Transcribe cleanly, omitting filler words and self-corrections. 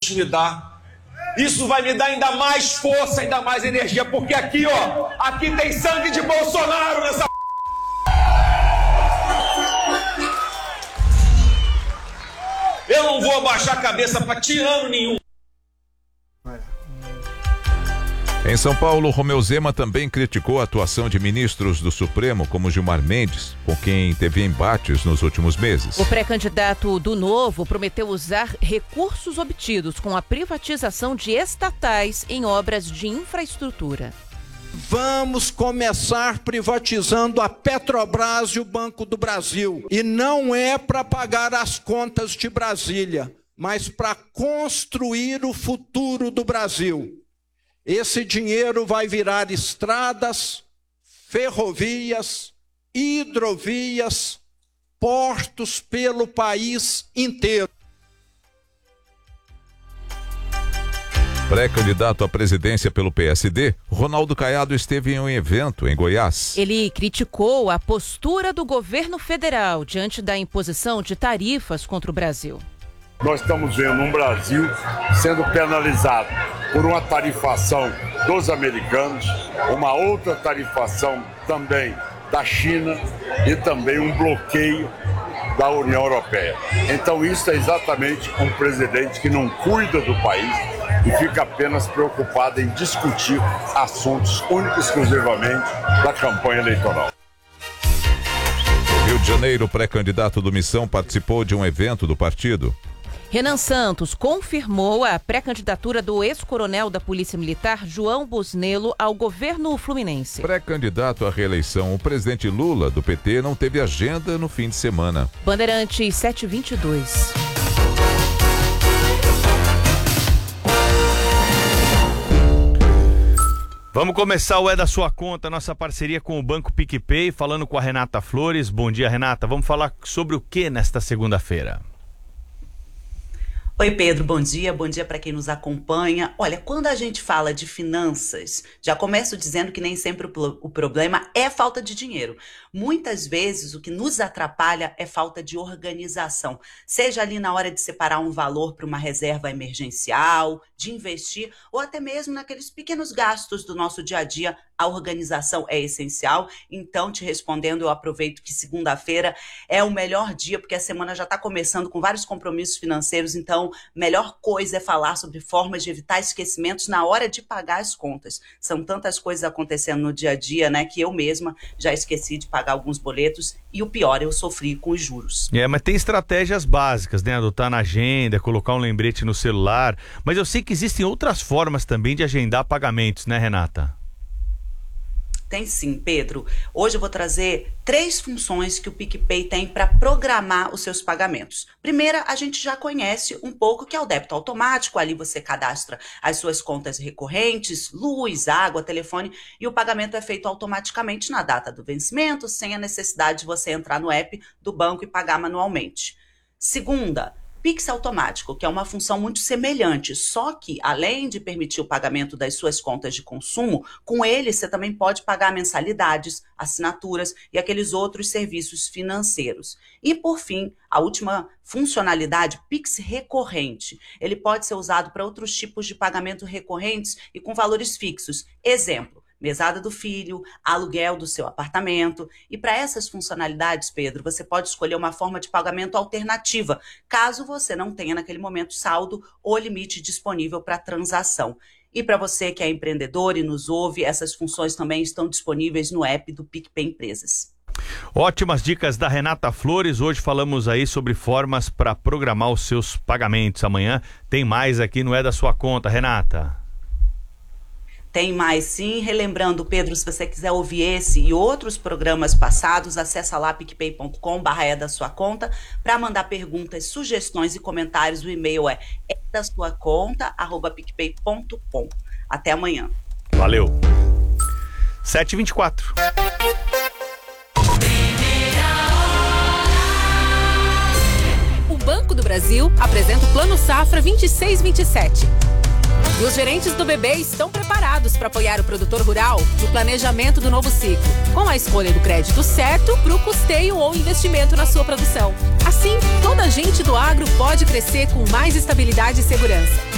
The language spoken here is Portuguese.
gente me dá. Isso vai me dar ainda mais força, ainda mais energia, porque aqui, ó, aqui tem sangue de Bolsonaro nessa... Eu não vou abaixar a cabeça para tirano nenhum. Em São Paulo, Romeu Zema também criticou a atuação de ministros do Supremo, como Gilmar Mendes, com quem teve embates nos últimos meses. O pré-candidato do Novo prometeu usar recursos obtidos com a privatização de estatais em obras de infraestrutura. Vamos começar privatizando a Petrobras e o Banco do Brasil. E não é para pagar as contas de Brasília, mas para construir o futuro do Brasil. Esse dinheiro vai virar estradas, ferrovias, hidrovias, portos pelo país inteiro. Pré-candidato à presidência pelo PSD, Ronaldo Caiado esteve em um evento em Goiás. Ele criticou a postura do governo federal diante da imposição de tarifas contra o Brasil. Nós estamos vendo um Brasil sendo penalizado por uma tarifação dos americanos, uma outra tarifação também da China e também um bloqueio da União Europeia. Então isso é exatamente um presidente que não cuida do país e fica apenas preocupado em discutir assuntos únicos e exclusivamente da campanha eleitoral. No Rio de Janeiro, o pré-candidato do Missão participou de um evento do partido. Renan Santos confirmou a pré-candidatura do ex-coronel da Polícia Militar, João Busnello, ao governo fluminense. Pré-candidato à reeleição, o presidente Lula, do PT, não teve agenda no fim de semana. Bandeirantes 722. Vamos começar o É da Sua Conta, nossa parceria com o Banco PicPay, falando com a Renata Flores. Bom dia, Renata. Vamos falar sobre o que nesta segunda-feira? Oi, Pedro, bom dia para quem nos acompanha. Olha, quando a gente fala de finanças, já começo dizendo que nem sempre o problema é falta de dinheiro. Muitas vezes o que nos atrapalha é falta de organização, seja ali na hora de separar um valor para uma reserva emergencial, de investir, ou até mesmo naqueles pequenos gastos do nosso dia a dia. A organização é essencial. Então, te respondendo, eu aproveito que segunda-feira é o melhor dia, porque a semana já está começando com vários compromissos financeiros. Então, melhor coisa é falar sobre formas de evitar esquecimentos na hora de pagar as contas. São tantas coisas acontecendo no dia a dia, né, que eu mesma já esqueci de pagar alguns boletos e o pior, eu sofri com os juros. Mas tem estratégias básicas, né? Adotar na agenda, colocar um lembrete no celular. Mas eu sei que existem outras formas também de agendar pagamentos, né, Renata? Tem sim, Pedro. Hoje eu vou trazer 3 funções que o PicPay tem para programar os seus pagamentos. Primeira, a gente já conhece um pouco, que é o débito automático. Ali você cadastra as suas contas recorrentes, luz, água, telefone, e o pagamento é feito automaticamente na data do vencimento, sem a necessidade de você entrar no app do banco e pagar manualmente. Segunda, Pix automático, que é uma função muito semelhante, só que, além de permitir o pagamento das suas contas de consumo, com ele você também pode pagar mensalidades, assinaturas e aqueles outros serviços financeiros. E, por fim, a última funcionalidade, Pix recorrente. Ele pode ser usado para outros tipos de pagamento recorrentes e com valores fixos. Exemplo: mesada do filho, aluguel do seu apartamento. E para essas funcionalidades, Pedro, você pode escolher uma forma de pagamento alternativa, caso você não tenha naquele momento saldo ou limite disponível para transação. E para você que é empreendedor e nos ouve, essas funções também estão disponíveis no app do PicPay Empresas. Ótimas dicas da Renata Flores. Hoje falamos aí sobre formas para programar os seus pagamentos. Amanhã tem mais aqui no É da Sua Conta, Renata. Tem mais sim. Relembrando, Pedro, se você quiser ouvir esse e outros programas passados, acessa lá picpay.com/é da sua conta para mandar perguntas, sugestões e comentários. O e-mail é edasuaconta@picpay.com. Até amanhã. Valeu. 7h24. O Banco do Brasil apresenta o Plano Safra 26-27. E os gerentes do BB estão preparados para apoiar o produtor rural no planejamento do novo ciclo, com a escolha do crédito certo para o custeio ou investimento na sua produção. Assim, toda a gente do agro pode crescer com mais estabilidade e segurança.